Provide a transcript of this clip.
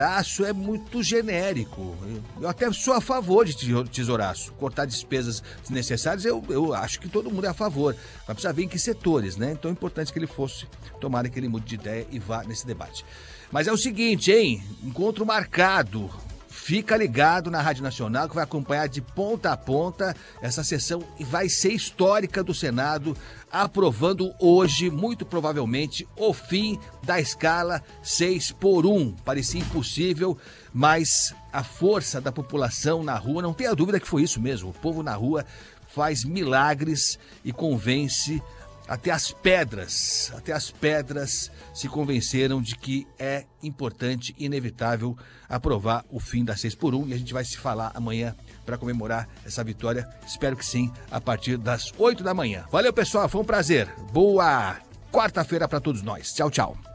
tesouraço é muito genérico. Eu até sou a favor de tesouraço. Cortar despesas desnecessárias, eu acho que todo mundo é a favor. Mas precisa ver em que setores, né? Então é importante que ele fosse, tomara que ele mude de ideia e vá nesse debate. Mas é o seguinte, hein? Encontro marcado. Fica ligado na Rádio Nacional que vai acompanhar de ponta a ponta essa sessão e vai ser histórica do Senado, aprovando hoje, muito provavelmente, o fim da escala 6x1. Parecia impossível, mas a força da população na rua, não tenha dúvida que foi isso mesmo. O povo na rua faz milagres e convence. Até as pedras se convenceram de que é importante e inevitável aprovar o fim da 6x1 e a gente vai se falar amanhã para comemorar essa vitória. Espero que sim, a partir das 8 da manhã. Valeu, pessoal, foi um prazer. Boa quarta-feira para todos nós. Tchau, tchau.